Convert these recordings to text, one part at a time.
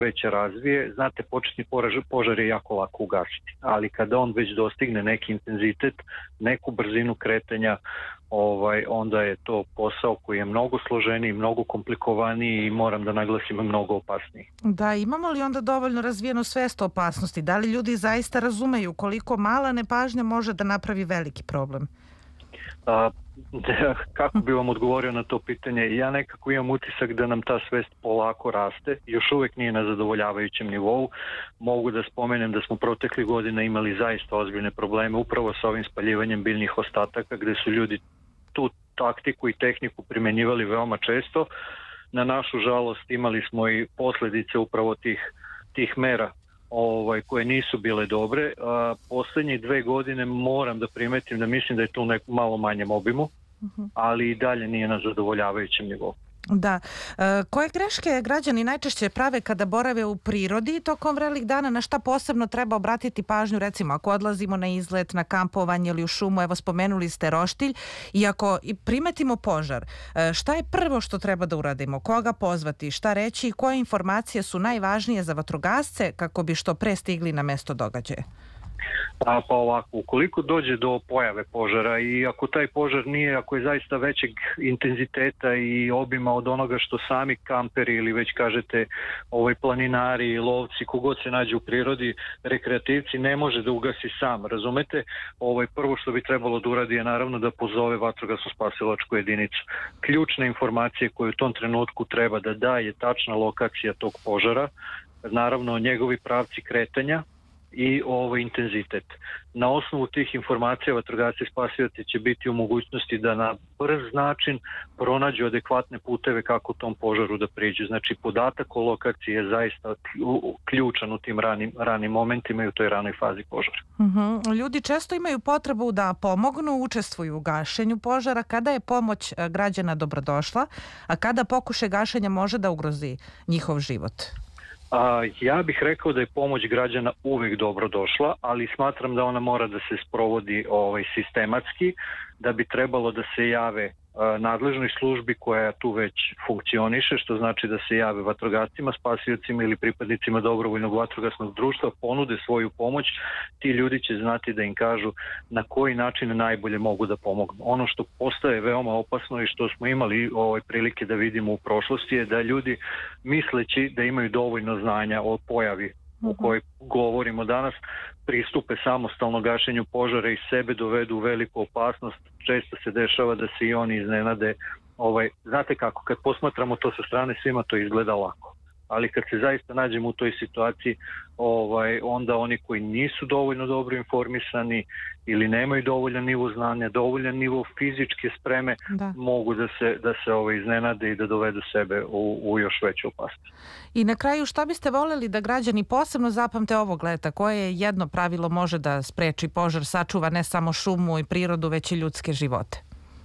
već razvije, znate, početni požar je jako lako ugasiti, ali kada on već dostigne neki intenzitet, neku brzinu kretanja, onda je to posao koji je mnogo složeniji, mnogo komplikovaniji i moram da naglasim mnogo opasniji. Da, imamo li onda dovoljno razvijenu svest o opasnosti? Da li ljudi zaista razumeju koliko mala nepažnja može da napravi veliki problem? Kako bi vam odgovorio na to pitanje? Ja nekako imam utisak da nam ta svest polako raste, još uvek nije na zadovoljavajućem nivou. Mogu da spomenem da smo proteklih godina imali zaista ozbiljne probleme upravo sa ovim spaljivanjem biljnih ostataka, gde su ljudi tu taktiku i tehniku primenjivali veoma često. Na našu žalost imali smo i posledice upravo tih mera koje nisu bile dobre. Poslednje 2 godine moram da primetim da mislim da je to u nekom malo manjem obimu, ali i dalje nije na zadovoljavajućem nivou. Da. Koje greške građani najčešće prave kada borave u prirodi tokom vrelih dana? Na šta posebno treba obratiti pažnju, recimo ako odlazimo na izlet, na kampovanje ili u šumu? Evo, spomenuli ste roštilj. I ako primetimo požar, šta je prvo što treba da uradimo? Koga pozvati? Šta reći? I koje informacije su najvažnije za vatrogasce kako bi što pre stigli na mesto događaja? Pa ovako, ukoliko dođe do pojave požara i ako taj požar nije, ako je zaista većeg intenziteta i obima od onoga što sami kamperi ili već kažete planinari, lovci, kogod se nađe u prirodi, rekreativci, ne može da ugasi sam, razumete? Prvo što bi trebalo da uradi je naravno da pozove vatrogasnu spasilačku jedinicu. Ključne informacije koje u tom trenutku treba da daje tačna lokacija tog požara, naravno njegovi pravci kretanja i intenzitet. Na osnovu tih informacija vatrogasci spasioci će biti u mogućnosti da na brz način pronađu adekvatne puteve kako tom požaru da priđu. Znači, podatak o lokaciji je zaista ključan u tim ranim momentima i u toj ranoj fazi požara. Ljudi često imaju potrebu da pomognu, učestvuju u gašenju požara. Kada je pomoć građana dobrodošla, a kada pokušaj gašenja može da ugrozi njihov život? Ja bih rekao da je pomoć građana uvek dobro došla, ali smatram da ona mora da se sprovodi sistematski, da bi trebalo da se jave nadležnoj službi koja tu već funkcioniše, što znači da se jave vatrogascima, spasiocima ili pripadnicima dobrovoljnog vatrogasnog društva, ponude svoju pomoć. Ti ljudi će znati da im kažu na koji način najbolje mogu da pomognu. Ono što postaje veoma opasno i što smo imali prilike da vidimo u prošlosti je da ljudi, misleći da imaju dovoljno znanja o pojavi o kojoj govorimo danas, pristupe samostalno gašenju požara i sebe dovedu u veliku opasnost. Često se dešava da se i oni iznenade. Znate kako, kad posmatramo to sa strane, svima to izgleda lako. Ali kad se zaista nađemo u toj situaciji, onda oni koji nisu dovoljno dobro informisani ili nemaju dovoljan nivo znanja, dovoljan nivo fizičke spreme, mogu da se iznenade i da dovedu sebe u još veću opasnost. I na kraju, šta biste voljeli da građani posebno zapamte ovog leta? Koje jedno pravilo može da spreči požar, sačuva ne samo šumu i prirodu, već i ljudske živote?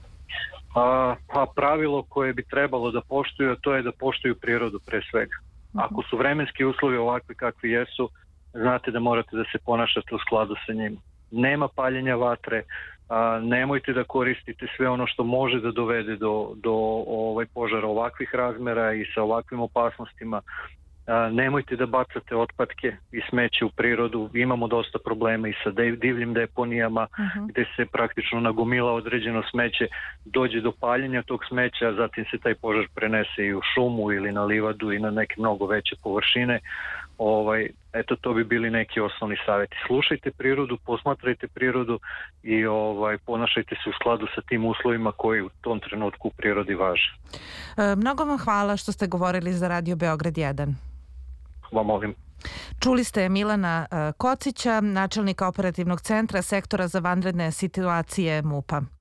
Pravilo koje bi trebalo da poštuju, to je da poštuju prirodu pre svega. Ako su vremenski uslovi ovakvi kakvi jesu, znate da morate da se ponašate u skladu sa njima. Nema paljenja vatre, nemojte da koristite sve ono što može da dovede do požara ovakvih razmera i sa ovakvim opasnostima. Nemojte da bacate otpadke i smeće u prirodu. Imamo dosta problema i sa divljim deponijama gde se praktično nagomila određeno smeće, dođe do paljenja tog smeća, zatim se taj požar prenese i u šumu ili na livadu i na neke mnogo veće površine. Eto, to bi bili neki osnovni savjeti. Slušajte prirodu, posmatrajte prirodu i ponašajte se u skladu sa tim uslovima koji u tom trenutku u prirodi važe. Mnogo vam hvala što ste govorili za Radio Beograd 1. Vam molim. Čuli ste Milana Kocića, načelnika operativnog centra sektora za vanredne situacije MUP-a.